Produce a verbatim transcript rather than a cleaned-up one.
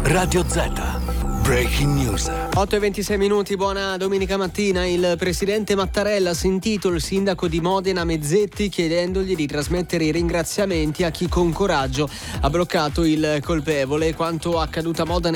Radio Z. Breaking News. otto e ventisei minuti, buona domenica mattina. Il presidente Mattarella ha sentito il sindaco di Modena Mezzetti chiedendogli di trasmettere i ringraziamenti a chi con coraggio ha bloccato il colpevole. Quanto accaduto a Modena